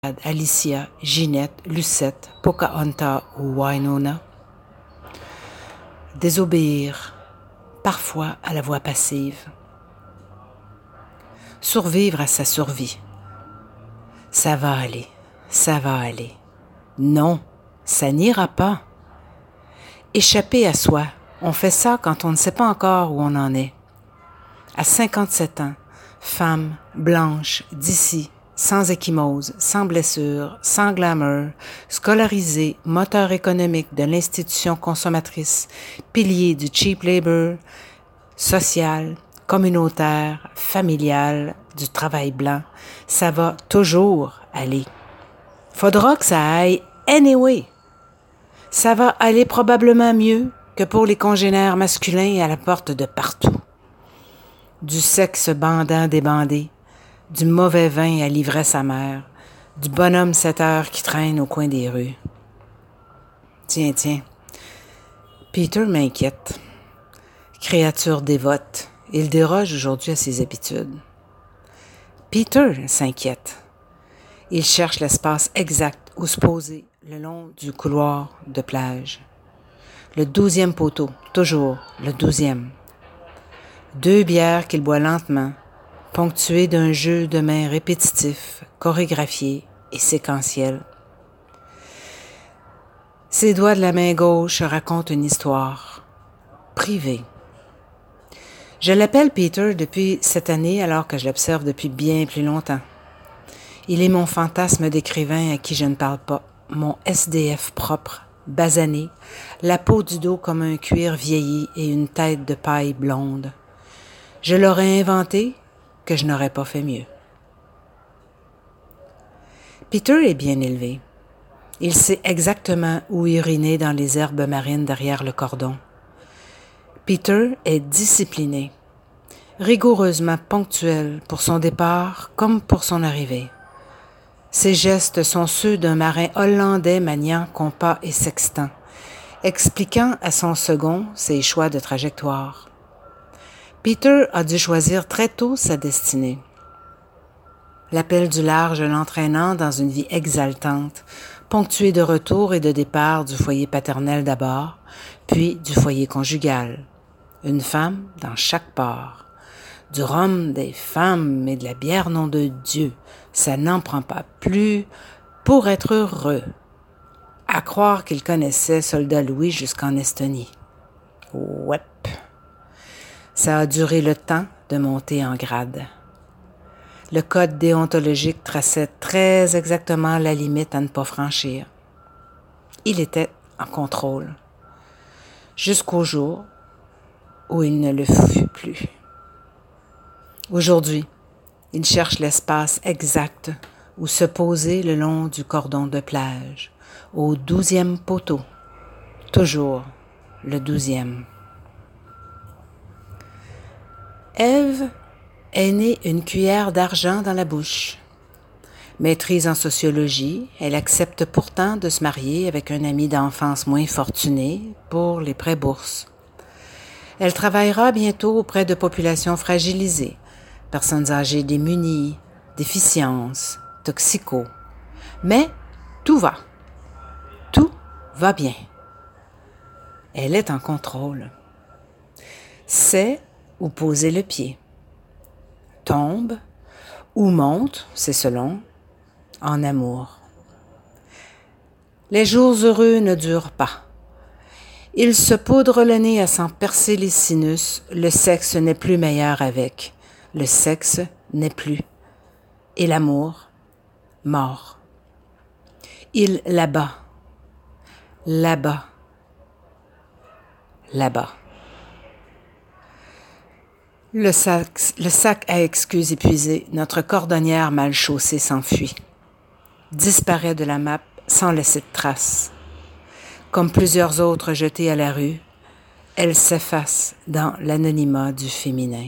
Alicia, Ginette, Lucette, Pocahontas ou Winona. Désobéir, parfois à la voix passive. Survivre à sa survie. Ça va aller, ça va aller. Non, ça n'ira pas. Échapper à soi, on fait ça quand on ne sait pas encore où on en est. À 57 ans, femme, blanche, d'ici, sans échymose, sans blessure, sans glamour, scolarisée, moteur économique de l'institution consommatrice, pilier du cheap labor, social, communautaire, familial, du travail blanc, ça va toujours aller. Faudra que ça aille anyway. Ça va aller probablement mieux que pour les congénères masculins à la porte de partout. Du sexe bandant débandé, du mauvais vin à l'ivresse amère, du bonhomme 7 heures qui traîne au coin des rues. Tiens, Peter m'inquiète. Créature dévote, il déroge aujourd'hui à ses habitudes. Peter s'inquiète. Il cherche l'espace exact où se poser le long du couloir de plage. Le 12e poteau, toujours le 12e. 2 bières qu'il boit lentement, ponctuées d'un jeu de mains répétitif, chorégraphié et séquentiel. Ses doigts de la main gauche racontent une histoire privée. Je l'appelle Peter depuis cette année alors que je l'observe depuis bien plus longtemps. Il est mon fantasme d'écrivain à qui je ne parle pas, mon SDF propre, basané, la peau du dos comme un cuir vieilli et une tête de paille blonde. Je l'aurais inventé que je n'aurais pas fait mieux. Peter est bien élevé. Il sait exactement où uriner dans les herbes marines derrière le cordon. Peter est discipliné, rigoureusement ponctuel pour son départ comme pour son arrivée. Ses gestes sont ceux d'un marin hollandais maniant compas et sextant, expliquant à son second ses choix de trajectoire. Peter a dû choisir très tôt sa destinée. L'appel du large l'entraînant dans une vie exaltante, ponctuée de retour et de départ du foyer paternel d'abord, puis du foyer conjugal. Une femme dans chaque part. Du rhum, des femmes et de la bière, nom de Dieu, ça n'en prend pas plus pour être heureux. À croire qu'il connaissait Soldat Louis jusqu'en Estonie. Ouais. Ça a duré le temps de monter en grade. Le code déontologique traçait très exactement la limite à ne pas franchir. Il était en contrôle. Jusqu'au jour où il ne le fut plus. Aujourd'hui, il cherche l'espace exact où se poser le long du cordon de plage, au 12e poteau, toujours le 12e. Ève est née une cuillère d'argent dans la bouche. Maîtrise en sociologie, elle accepte pourtant de se marier avec un ami d'enfance moins fortuné pour les prêts bourses. Elle travaillera bientôt auprès de populations fragilisées, personnes âgées démunies, déficiences, toxicos. Mais tout va bien. Elle est en contrôle. Sait où poser le pied. Tombe ou monte, c'est selon, en amour. Les jours heureux ne durent pas. Il se poudre le nez à s'en percer les sinus, le sexe n'est plus meilleur avec. Le sexe n'est plus. Et l'amour, mort. Il là-bas. Le sac à excuses épuisé, notre cordonnière mal chaussée s'enfuit. Disparaît de la map sans laisser de traces. Comme plusieurs autres jetées à la rue, elle s'efface dans l'anonymat du féminin.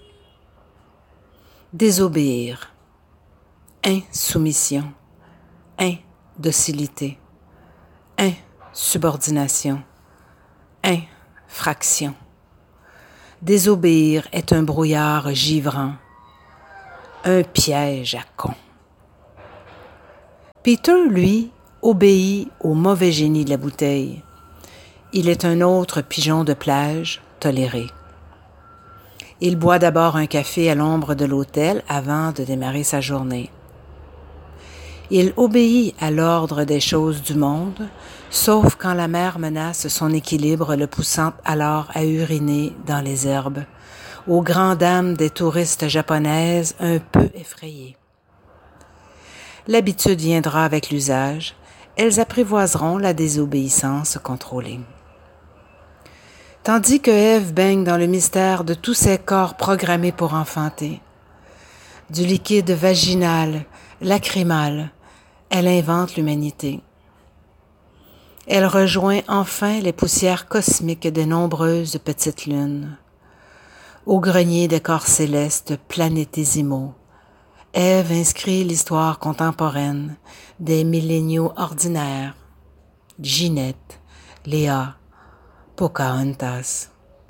Désobéir. Insoumission. Indocilité. Insubordination. Infraction. Désobéir est un brouillard givrant, un piège à con. Peter, lui, obéit au mauvais génie de la bouteille. Il est un autre pigeon de plage toléré. Il boit d'abord un café à l'ombre de l'hôtel avant de démarrer sa journée. Il obéit à l'ordre des choses du monde, sauf quand la mer menace son équilibre, le poussant alors à uriner dans les herbes, aux grandes dames des touristes japonaises un peu effrayées. L'habitude viendra avec l'usage, elles apprivoiseront la désobéissance contrôlée. Tandis que Ève baigne dans le mystère de tous ces corps programmés pour enfanter, du liquide vaginal, lacrymal, elle invente l'humanité. Elle rejoint enfin les poussières cosmiques des nombreuses petites lunes. Au grenier des corps célestes planétésimaux, Ève inscrit l'histoire contemporaine des milléniaux ordinaires, Ginette, Léa, Pocahontas.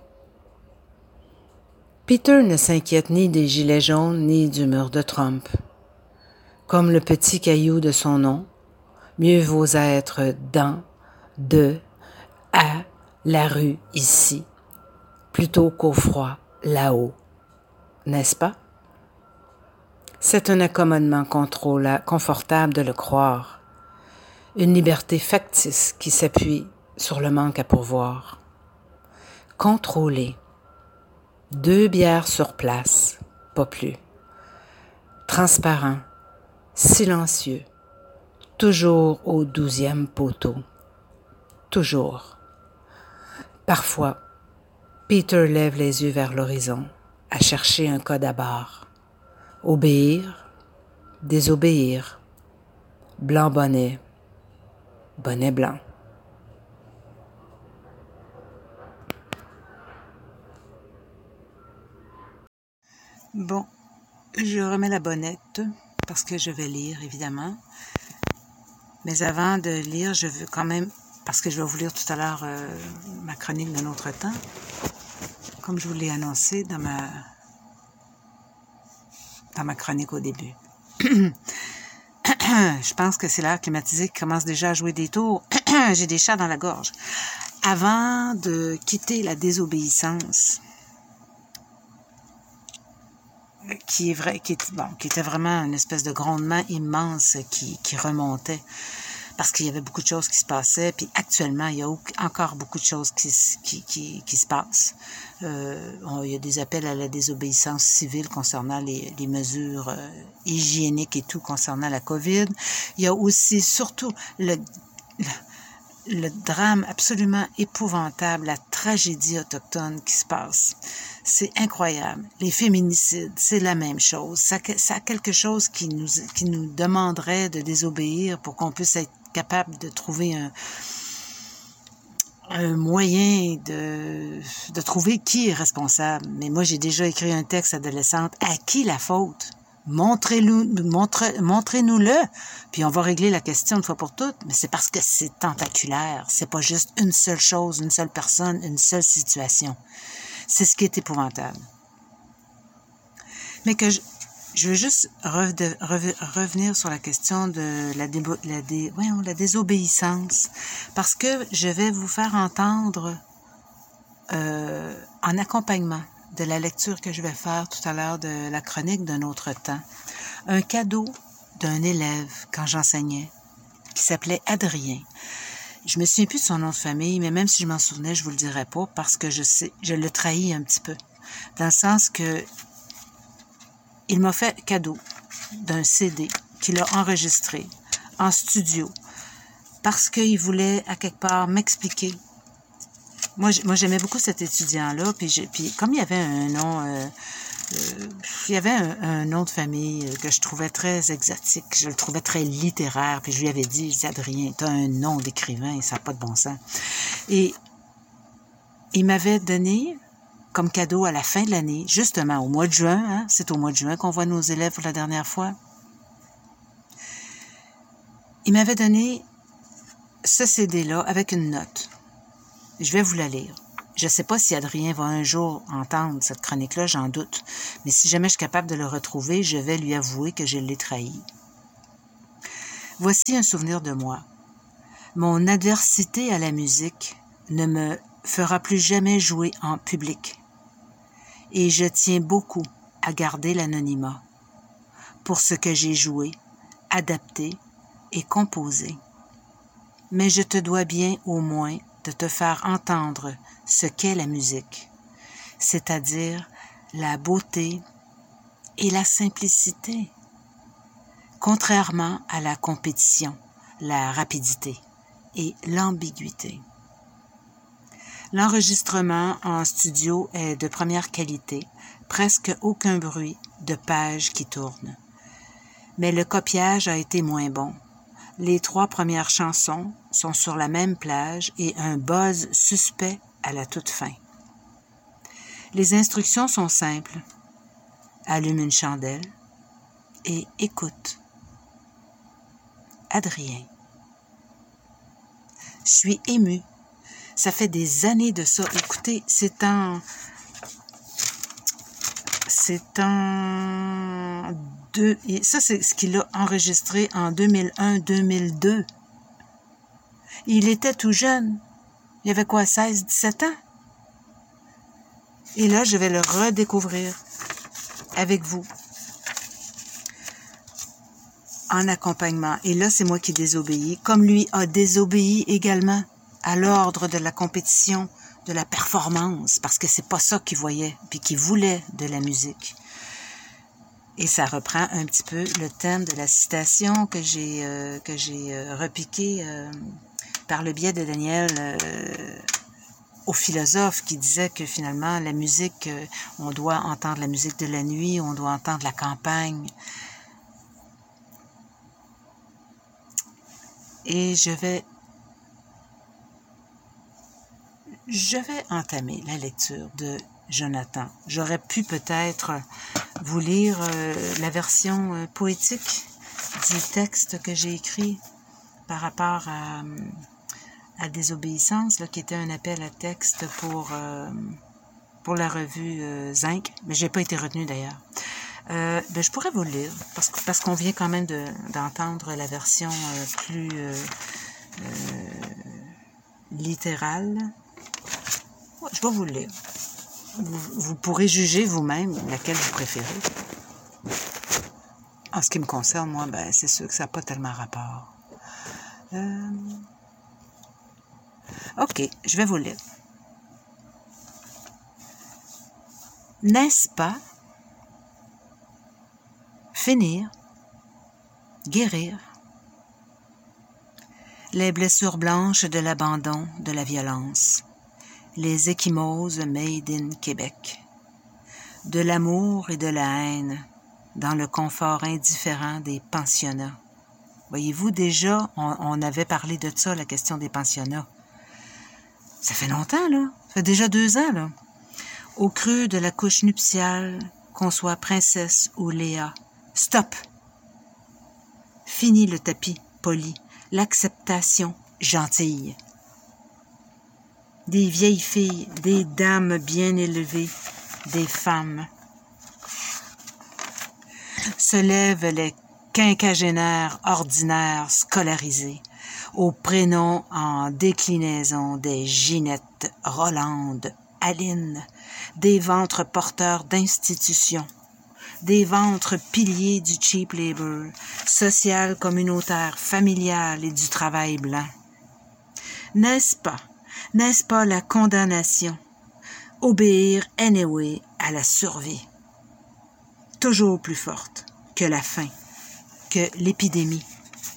Peter ne s'inquiète ni des gilets jaunes ni du mur de Trump. Comme le petit caillou de son nom, mieux vaut être dans, de, à, la rue ici, plutôt qu'au froid là-haut, n'est-ce pas? C'est un accommodement confortable de le croire, une liberté factice qui s'appuie sur le manque à pourvoir. Contrôlé, 2 bières sur place, pas plus. Transparent, silencieux, toujours au 12e poteau. Toujours. Parfois, Peter lève les yeux vers l'horizon, à chercher un code à barre. Obéir, désobéir, blanc bonnet, bonnet blanc. Bon, je remets la bonnette parce que je vais lire, évidemment. Mais avant de lire, je veux quand même, parce que je vais vous lire tout à l'heure ma chronique d'un autre temps, comme je vous l'ai annoncé dans ma chronique au début. Je pense que c'est l'air climatisé qui commence déjà à jouer des tours. J'ai des chats dans la gorge. Avant de quitter la désobéissance, qui était vraiment une espèce de grondement immense qui remontait, parce qu'il y avait beaucoup de choses qui se passaient, puis actuellement, il y a encore beaucoup de choses qui se passent. Il y a des appels à la désobéissance civile concernant les mesures hygiéniques et tout concernant la COVID. Il y a aussi, surtout, le drame absolument épouvantable, la tragédie autochtone qui se passe. C'est incroyable. Les féminicides, c'est la même chose. Ça a quelque chose qui nous demanderait de désobéir pour qu'on puisse être capable de trouver un moyen de trouver qui est responsable. Mais moi, j'ai déjà écrit un texte adolescente. À qui la faute? Montrez-nous-le, puis on va régler la question une fois pour toutes. Mais c'est parce que c'est tentaculaire. C'est pas juste une seule chose, une seule personne, une seule situation. C'est ce qui est épouvantable. Mais que je veux juste revenir sur la question de la désobéissance, parce que je vais vous faire entendre en accompagnement de la lecture que je vais faire tout à l'heure de la chronique d'un autre temps, un cadeau d'un élève quand j'enseignais, qui s'appelait Adrien. Je me souviens plus de son nom de famille, mais même si je m'en souvenais, je vous le dirais pas, parce que je le trahis un petit peu, dans le sens que il m'a fait cadeau d'un CD qu'il a enregistré en studio, parce qu'il voulait à quelque part m'expliquer. Moi, j'aimais beaucoup cet étudiant-là, puis comme il y avait un nom, un nom de famille que je trouvais très exotique, je le trouvais très littéraire, puis je lui avais dit, Adrien, t'as un nom d'écrivain, ça n'a pas de bon sens. Et il m'avait donné comme cadeau à la fin de l'année, justement au mois de juin, hein, c'est au mois de juin qu'on voit nos élèves pour la dernière fois. Il m'avait donné ce CD-là avec une note. Je vais vous la lire. Je ne sais pas si Adrien va un jour entendre cette chronique-là, j'en doute. Mais si jamais je suis capable de le retrouver, je vais lui avouer que je l'ai trahi. Voici un souvenir de moi. Mon adversité à la musique ne me fera plus jamais jouer en public. Et je tiens beaucoup à garder l'anonymat pour ce que j'ai joué, adapté et composé. Mais je te dois bien au moins de te faire entendre ce qu'est la musique, c'est-à-dire la beauté et la simplicité, contrairement à la compétition, la rapidité et l'ambiguïté. L'enregistrement en studio est de première qualité, presque aucun bruit de page qui tourne. Mais le copiage a été moins bon. Les 3 premières chansons sont sur la même plage et un buzz suspect à la toute fin. Les instructions sont simples. Allume une chandelle et écoute. Adrien. Je suis émue. Ça fait des années de ça. Écoutez, c'est en 2... Ça, c'est ce qu'il a enregistré en 2001-2002. Il était tout jeune. Il avait quoi, 16-17 ans? Et là, je vais le redécouvrir avec vous. En accompagnement. Et là, c'est moi qui désobéis, comme lui a désobéi également à l'ordre de la compétition, de la performance, parce que c'est pas ça qu'il voyait, puis qu'il voulait de la musique. Et ça reprend un petit peu le thème de la citation que j'ai repiquée par le biais de Daniel au philosophe qui disait que finalement la musique, on doit entendre la musique de la nuit, on doit entendre la campagne. Et je vais entamer la lecture de Jonathan. J'aurais pu peut-être vous lire la version poétique du texte que j'ai écrit par rapport à Désobéissance, là, qui était un appel à texte pour la revue Zinc, mais j'ai pas été retenue d'ailleurs. Je pourrais vous le lire, parce qu'on vient quand même d'entendre la version plus littérale. Ouais, je vais vous le lire. Vous pourrez juger vous-même laquelle vous préférez. En ce qui me concerne, moi, c'est sûr que ça n'a pas tellement rapport. OK, je vais vous le lire. N'est-ce pas finir, guérir les blessures blanches de l'abandon, de la violence, les ecchymoses made in Québec, de l'amour et de la haine dans le confort indifférent des pensionnats. Voyez-vous, déjà, on avait parlé de ça, la question des pensionnats. Ça fait longtemps, là. Ça fait déjà 2 ans, là. Au creux de la couche nuptiale, qu'on soit princesse ou Léa. Stop! Fini le tapis poli, l'acceptation gentille. Des vieilles filles, des dames bien élevées, des femmes. Se lèvent les quinquagénaires ordinaires scolarisés, aux prénoms en déclinaison des Ginette, Rolande, Aline, des ventres porteurs d'institutions, des ventres piliers du cheap labor, social, communautaire, familial et du travail blanc. N'est-ce pas la condamnation? Obéir anyway à la survie. Toujours plus forte que la faim, que l'épidémie.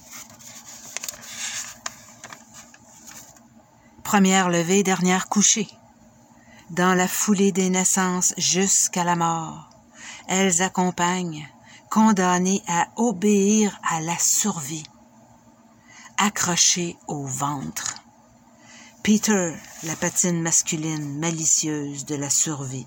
Première levée, dernière couchée. Dans la foulée des naissances jusqu'à la mort, elles accompagnent, condamnées à obéir à la survie, accrochées au ventre. Peter, la patine masculine malicieuse de la survie.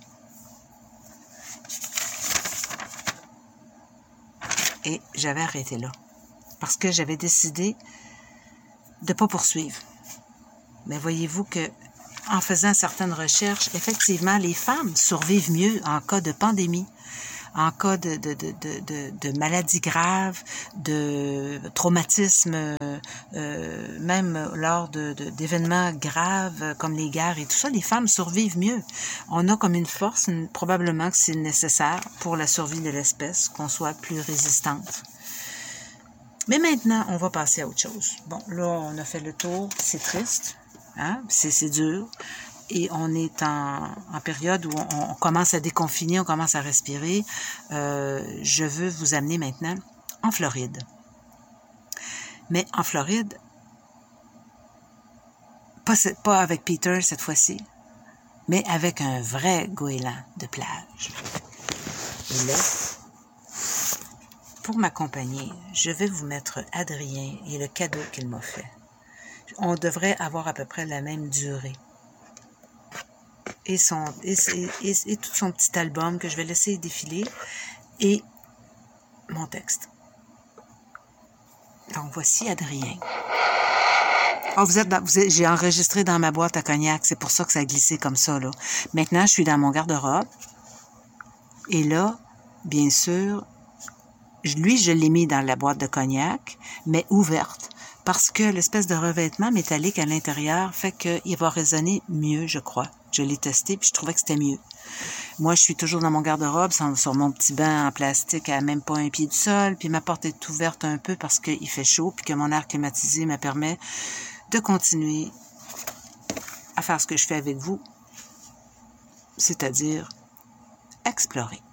Et j'avais arrêté là, parce que j'avais décidé de ne pas poursuivre. Mais voyez-vous que, en faisant certaines recherches, effectivement, les femmes survivent mieux en cas de pandémie, en cas de maladie grave, de traumatisme, même lors d'événements graves comme les guerres et tout ça, les femmes survivent mieux. On a comme une force, probablement que c'est nécessaire pour la survie de l'espèce, qu'on soit plus résistante. Mais maintenant, on va passer à autre chose. Bon, là, on a fait le tour, c'est triste, hein? C'est dur. Et on est en période où on commence à déconfiner, on commence à respirer. Je veux vous amener maintenant en Floride. Mais en Floride, pas avec Peter cette fois-ci, mais avec un vrai goéland de plage. Et là, pour m'accompagner, je vais vous mettre Adrien et le cadeau qu'il m'a fait. On devrait avoir à peu près la même durée. Et tout son petit album que je vais laisser défiler et mon texte. Donc voici Adrien. Oh, j'ai enregistré dans ma boîte à cognac, c'est pour ça que ça a glissé comme ça, là. Maintenant, je suis dans mon garde-robe. Et là, bien sûr, lui, je l'ai mis dans la boîte de cognac, mais ouverte. Parce que l'espèce de revêtement métallique à l'intérieur fait qu'il va résonner mieux, je crois. Je l'ai testé, puis je trouvais que c'était mieux. Moi, je suis toujours dans mon garde-robe, sur mon petit banc en plastique à même pas un pied du sol, puis ma porte est ouverte un peu parce qu'il fait chaud, puis que mon air climatisé me permet de continuer à faire ce que je fais avec vous, c'est-à-dire explorer.